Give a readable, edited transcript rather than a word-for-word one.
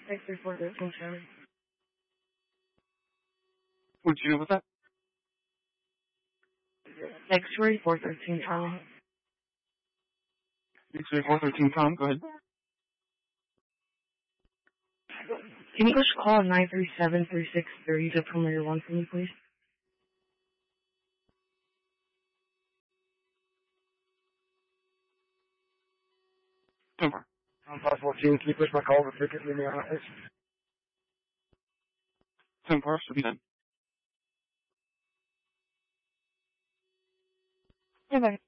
X3413 Charlie. What'd you do with that? X-ray 413 Charlie. X-ray 413 Tom, go ahead. Can you push call 937-3630 to Perimeter 1 for me, please? Over. I'm 514. Can you push my call to 50 in the office? 10-4, should be done. Yeah, bye.